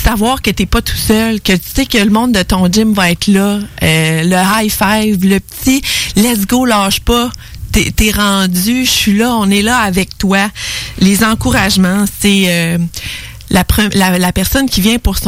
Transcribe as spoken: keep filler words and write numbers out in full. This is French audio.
savoir que t'es pas tout seul, que tu sais que le monde de ton gym va être là, euh, le high five, le petit let's go, lâche pas. T'es, t'es rendu, je suis là, on est là avec toi. Les encouragements, c'est euh, la, pre- la, la personne qui vient pour son